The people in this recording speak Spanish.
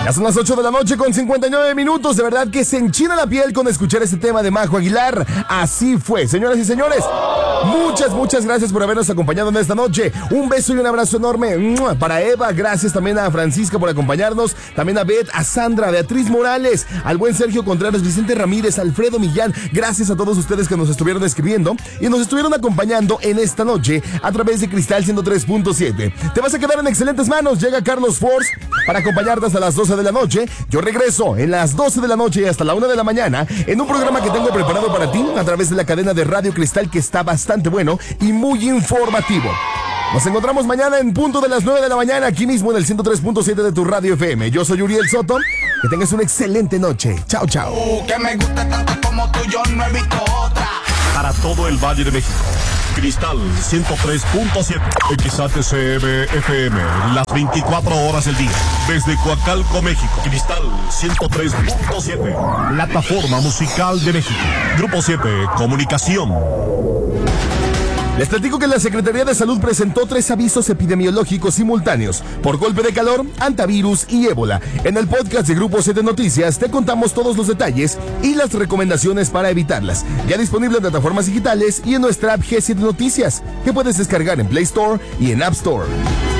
Ya son las 8 de la noche con 59 minutos. De verdad que se enchina la piel con escuchar este tema de Majo Aguilar. Así fue, señoras y señores. Muchas gracias por habernos acompañado en esta noche. Un beso y un abrazo enorme para Eva. Gracias también a Francisca por acompañarnos. También a Beth, a Sandra, a Beatriz Morales, al buen Sergio Contreras, Vicente Ramírez, Alfredo Millán. Gracias a todos ustedes que nos estuvieron escribiendo y nos estuvieron acompañando en esta noche a través de Cristal 103.7. Te vas a quedar en excelentes manos. Llega Carlos Force para acompañarte hasta las 12 de la noche. Yo regreso en las 12 de la noche y hasta la 1 de la mañana en un programa que tengo preparado para ti a través de la cadena de Radio Cristal, que está bastante bueno y muy informativo. Nos encontramos mañana en punto de las 9 de la mañana aquí mismo en el 103.7 de tu Radio FM. Yo soy Uriel Soto. Que tengas una excelente noche. Chao. Que me gusta tanto como tú, yo no he visto otra. Para todo el Valle de México, Cristal 103.7 XHCM FM, las 24 horas del día. Desde Coacalco, México, Cristal 103.7, plataforma musical de México. Grupo 7, Comunicación. Les platico que la Secretaría de Salud presentó 3 avisos epidemiológicos simultáneos por golpe de calor, hantavirus y ébola. En el podcast de Grupo 7 Noticias te contamos todos los detalles y las recomendaciones para evitarlas. Ya disponible en plataformas digitales y en nuestra app G7 Noticias, que puedes descargar en Play Store y en App Store.